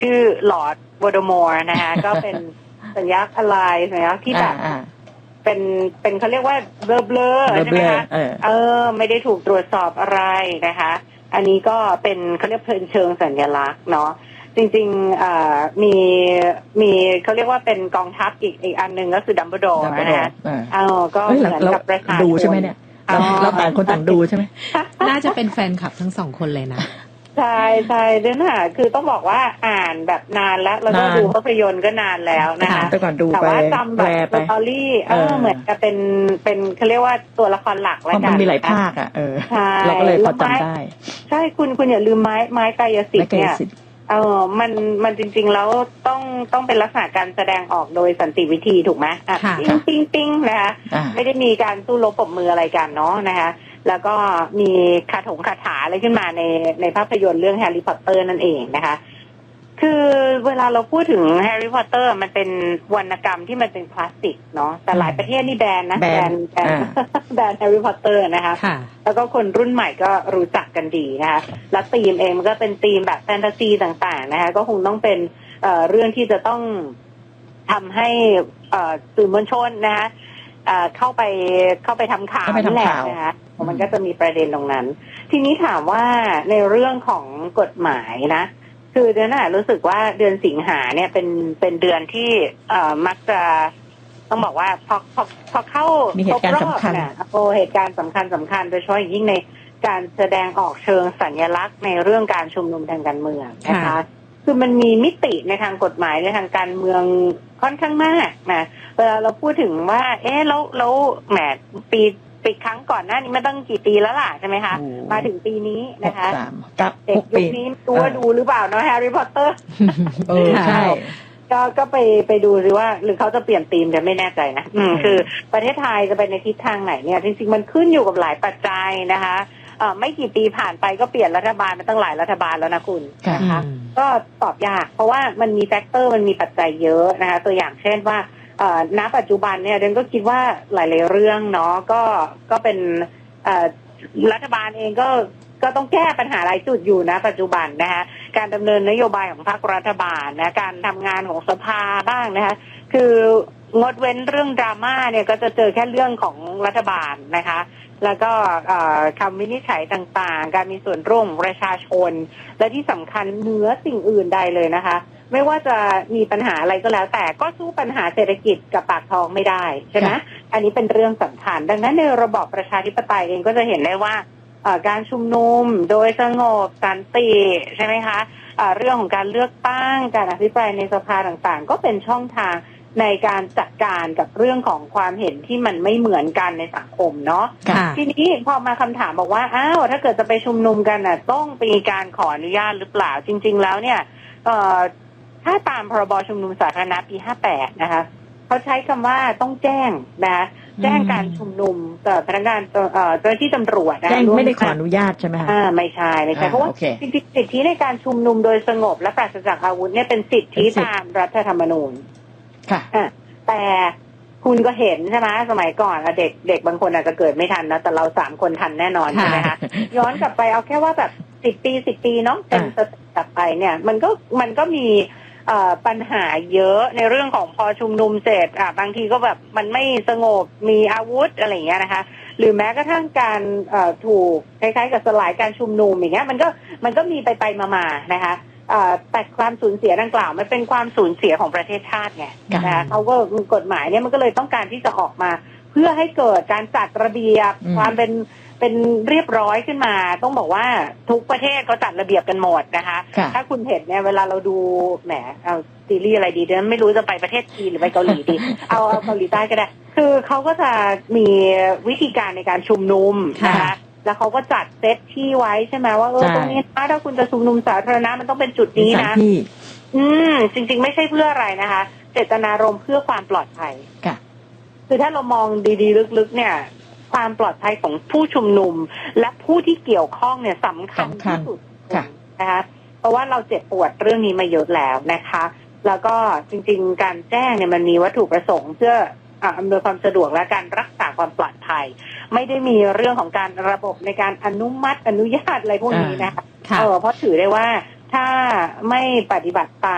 ชื่อหลอร์ดวอร์ดมอร์นะคะก็เป็นสัญญาอะไรสัญญาที่แบบเป็นเขาเรียกว่าเบลอใช่ไหมคะไม่ได้ถูกตรวจสอบอะไรนะคะอันนี้ก็เป็นเขาเรียกเชิงสัญลักษณ์เนาะจริงๆมีเขาเรียกว่าเป็นกองทัพอีกอันหนึ่งก็คือดัมเบิลดอร์นะคะก็เหมือนกับประชาชนดูใช่ไหมเนี่ยเราต่างคนต่างดูใช่ไหมน่าจะเป็นแฟนคลับทั้งสองคนเลยนะใช่ใช่เดี๋ยวนะคือต้องบอกว่าอ่านแบบนานแล้วก็ดูภาพยนตร์ก็นานแล้วนะคะแต่ว่าจำแบบสตอรี่เหมือนกับเป็นเขาเรียกว่าตัวละครหลักแล้วกันมันมีหลายภาคเราก็เลยพอจำได้ใช่คุณอย่าลืมไม้กายสิทธิ์เนี่ยมันจริงๆแล้วต้องเป็นลักษณะการแสดงออกโดยสันติวิธีถูกไหมปิ้งนะคะไม่ได้มีการสู้รบปรบมืออะไรกันเนาะนะคะแล้วก็มีคาถาอะไรขึ้นมาในภาพยนตร์เรื่องแฮร์รี่พอตเตอร์นั่นเองนะคะคือเวลาเราพูดถึงแฮร์รี่พอตเตอร์มันเป็นวรรณกรรมที่มันเป็นคลาสสิกเนาะแต่หลายประเทศนี่แบนแบนแฮร์รี่พอตเตอร์นะคะแล้วก็คนรุ่นใหม่ก็รู้จักกันดีนะคะแล้วธีมเองมันก็เป็นธีมแบบแฟนตาซีต่างๆนะคะก็คงต้องเป็นเรื่องที่จะต้องทำให้สื่อมวลชนนะคะเข้าไปทำข่าวนี่แหละนะคะมันก็จะมีประเด็นตรงนั้นทีนี้ถามว่าในเรื่องของกฎหมายนะคือเดือนน่ะรู้สึกว่าเดือนสิงหาเนี่ยเป็นเดือนที่มักจะต้องบอกว่าพอเข้ามีเหตุการณ์สำคัญเหตุการณ์สำคัญโดยเฉพาะอย่างยิ่งในการแสดงออกเชิงสัญลักษณ์ในเรื่องการชุมนุมทางการเมืองนะคะคือมันมีมิติในทางกฎหมายในทางการเมืองค่อนข้างมากนะเวลาเราพูดถึงว่าแล้วแหมปีครั้งก่อนหน้านี้ไม่ต้องกี่ปีแล้วล่ะใช่ไหมคะมาถึงปีนี้นะคะเด็กยุคนี้ตัวดูหรือเปล่าเนาะแฮร์รี่พอตเตอร์ใช่ก็ไปดูหรือว่าหรือเขาจะเปลี่ยนธีมจะไม่แน่ใจนะคือประเทศไทยจะไปในทิศทางไหนเนี่ยจริงๆมันขึ้นอยู่กับหลายปัจจัยนะคะไม่กี่ปีผ่านไปก็เปลี่ยนรัฐบาลมาตั้งหลายรัฐบาลแล้วนะคุณนะคะก็ตอบยากเพราะว่ามันมีแฟกเตอร์มันมีปัจจัยเยอะนะคะตัวอย่างเช่นว่าณปัจจุบันเนี่ยเดนก็คิดว่าหลายๆเรื่องเนาะก็เป็นรัฐบาลเองก็ต้องแก้ปัญหาหลายจุดอยู่นะปัจจุบันนะคะการดำเนินนโยบายของพรรครัฐบาลนะการทำงานของสภาบ้างนะคะคืองดเว้นเรื่องดราม่าเนี่ยก็จะเจอแค่เรื่องของรัฐบาลนะคะแล้วก็คำวินิจฉัยต่างๆการมีส่วนร่วมของประชาชนและที่สำคัญเหนือสิ่งอื่นใดเลยนะคะไม่ว่าจะมีปัญหาอะไรก็แล้วแต่ก็สู้ปัญหาเศรษฐกิจกับปากท้องไม่ได้ใช่ไหมอันนี้เป็นเรื่องสำคัญดังนั้นในระบอบประชาธิปไตยเองก็จะเห็นได้ว่าการชุมนุมโดยสงบสันติใช่ไหมคะเรื่องของการเลือกตั้งการอภิปรายในสภาต่างๆก็เป็นช่องทางในการจัดการกับเรื่องของความเห็นที่มันไม่เหมือนกันในสังคมเนาะทีนี้พอมาคำถามบอกว่าอ้าวถ้าเกิดจะไปชุมนุมกันน่ะต้องมีการขออนุญาตหรือเปล่าจริงๆแล้วเนี่ยถ้าตามพรบชุมนุมสาธารณะปี58นะคะเขาใช้คำว่าต้องแจ้งนะแจ้งการชุมนุมต่อพนักงานเจ้าหน้าที่ตำรวจนะแจ้งไม่ได้ขออนุญาตใช่ไหมคะไม่ใช่เพราะว่าจริงๆสิทธิในการชุมนุมโดยสงบและปราศจากอาวุธเนี่ยเป็นสิทธิตามรัฐธรรมนูญค่ะแต่คุณก็เห็นใช่ไหมสมัยก่อนเด็กบางคนอาจจะเกิดไม่ทันนะแต่เรา3คนทันแน่นอนใช่ไหมคะย้อนกลับไปเอาแค่ว่าแบบ10 ปีเนาะเป็นสเต็ปกลับไปเนี่ยมันก็มีปัญหาเยอะในเรื่องของพอชุมนุมเสร็จบางทีก็แบบมันไม่สงบมีอาวุธอะไรอย่างเงี้ยนะคะหรือแม้กระทั่งการถูกคล้ายๆกับสลายการชุมนุมอย่างเงี้ยมันก็มีไปมานะคะแต่ความสูญเสียดังกล่าวมันเป็นความสูญเสียของประเทศชาติไงนะคะเขาก็กฎหมายเนี่ยมันก็เลยต้องการที่จะออกมาเพื่อให้เกิดการจัดระเบียบความเป็นเรียบร้อยขึ้นมาต้องบอกว่าทุกประเทศเขาจัดระเบียบกันหมดนะคะถ้าคุณเห็นเนี่ยเวลาเราดูแหมเอาซีรีส์อะไรดีเนี่ยไม่รู้จะไปประเทศจีนหรือไปเกาหลีดีเอาเกาหลีใต้ก็ได้คือเขาก็จะมีวิธีการในการชุมนุมนะคะแล้วเขาก็จัดเซตที่ไว้ใช่ไหมว่าตรงนี้ถ้าคุณจะชุมนุมสาธารณะมันต้องเป็นจุดนี้นะจริงๆไม่ใช่เพื่ออะไรนะคะเจตนารมณ์เพื่อความปลอดภัยคือถ้าเรามองดีๆลึกๆเนี่ยความปลอดภัยของผู้ชุมนุมและผู้ที่เกี่ยวข้องเนี่ยสำคัญที่สุดนะคะเพราะว่าเราเจ็บปวดเรื่องนี้มาเยอะแล้วนะคะแล้วก็จริงๆการแจ้งเนี่ยมันมีวัตถุประสงค์เพื่ออำนวยความสะดวกและการรักษาความปลอดภัยไม่ได้มีเรื่องของการระบบในการอนุญาตอะไรพวกนี้นะคะเพราะถือได้ว่าถ้าไม่ปฏิบัติตาม